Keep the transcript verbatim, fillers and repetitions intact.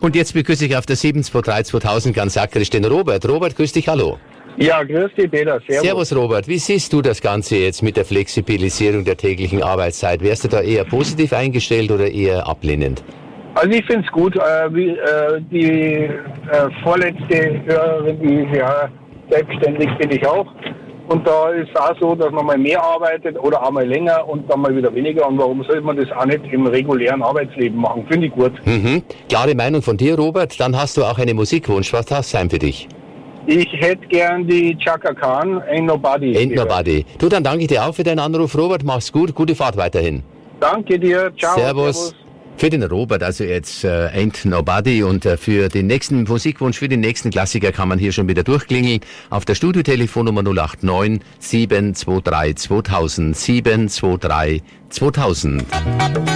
Und jetzt begrüße ich auf der sieben zwei drei zweitausend ganz akrisch den Robert. Robert, grüß dich, hallo. Ja, grüß dich, Peter. Servus. Servus, Robert. Wie siehst du das Ganze jetzt mit der Flexibilisierung der täglichen Arbeitszeit? Wärst du da eher positiv eingestellt oder eher ablehnend? Also ich finde es gut. Äh, wie, äh, die äh, vorletzte Hörerin, die ist ja selbstständig, bin ich auch. Und da ist es auch so, dass man mal mehr arbeitet oder auch mal länger und dann mal wieder weniger. Und warum sollte man das auch nicht im regulären Arbeitsleben machen? Finde ich gut. Mhm. Klare Meinung von dir, Robert. Dann hast du auch einen Musikwunsch. Was darf es sein für dich? Ich hätte gern die Chaka Khan, Ain't Nobody. Ain't Nobody. Du, dann danke ich dir auch für deinen Anruf, Robert. Mach's gut. Gute Fahrt weiterhin. Danke dir. Ciao. Servus. Servus. Für den Robert, also jetzt äh, Ain't Nobody, und äh, für den nächsten Musikwunsch, für den nächsten Klassiker kann man hier schon wieder durchklingeln auf der Studiotelefonnummer null acht neun sieben zwei drei zweitausend sieben zwei drei zweitausend.